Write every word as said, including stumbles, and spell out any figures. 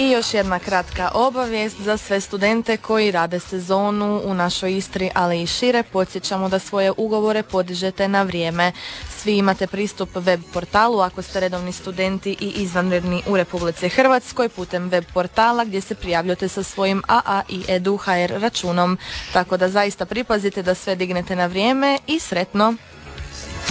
I još jedna kratka obavijest za sve studente koji rade sezonu u našoj Istri, ali i šire. Podsjećamo da svoje ugovore podižete na vrijeme. Svi imate pristup web portalu ako ste redovni studenti i izvanredni u Republici Hrvatskoj putem web portala gdje se prijavljate sa svojim a a i edu punkt h r računom. Tako da zaista pripazite da sve dignete na vrijeme i sretno!